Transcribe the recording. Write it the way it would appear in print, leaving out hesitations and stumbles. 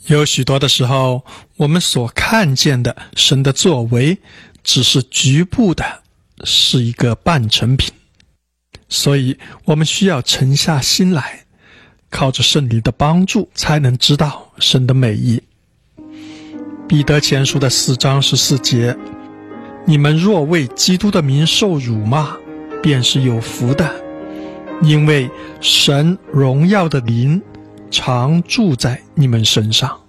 有许多的时候，我们所看见的神的作为只是局部的，是一个半成品。所以我们需要沉下心来，靠着圣灵的帮助，才能知道神的美意。彼得前书的4章14节，你们若为基督的名受辱骂，便是有福的，因为神荣耀的灵常住在你们身上。